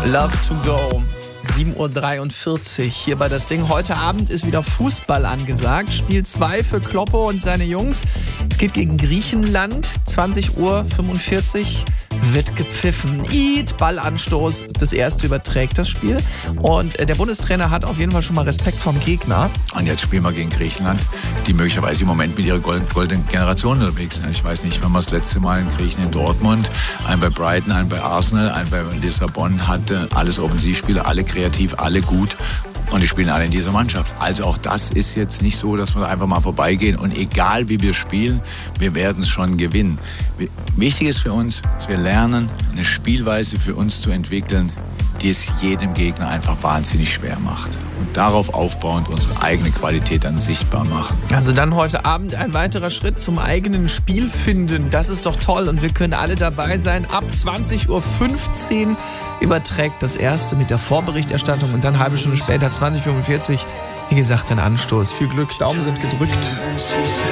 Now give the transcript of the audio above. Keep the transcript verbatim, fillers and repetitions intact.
Love to go. sieben Uhr dreiundvierzig hier bei Das Ding. Heute Abend ist wieder Fußball angesagt. Spiel zwei für Kloppo und seine Jungs. Es geht gegen Griechenland. zwanzig Uhr fünfundvierzig wird gepfiffen. Eat, Ballanstoß. Das erste überträgt das Spiel. Und der Bundestrainer hat auf jeden Fall schon mal Respekt vom Gegner. Und jetzt spielen wir gegen Griechenland, die möglicherweise im Moment mit ihrer goldenen Generation unterwegs sind. Ich weiß nicht, wenn man das letzte Mal einen Griechen in Dortmund, einen bei Brighton, einen bei Arsenal, einen bei Lissabon hatte. Alles Offensivspieler, alle kreativ, alle gut. Und die spielen alle in dieser Mannschaft. Also auch das ist jetzt nicht so, dass wir einfach mal vorbeigehen. Und egal wie wir spielen, wir werden es schon gewinnen. Wichtig ist für uns, dass wir lernen, eine Spielweise für uns zu entwickeln, die es jedem Gegner einfach wahnsinnig schwer macht. Und darauf aufbauend unsere eigene Qualität dann sichtbar machen. Also dann heute Abend ein weiterer Schritt zum eigenen Spiel finden. Das ist doch toll und wir können alle dabei sein. Ab zwanzig Uhr fünfzehn überträgt das erste mit der Vorberichterstattung und dann eine halbe Stunde später, zwanzig Uhr fünfundvierzig, wie gesagt, ein Anstoß. Viel Glück, Daumen sind gedrückt.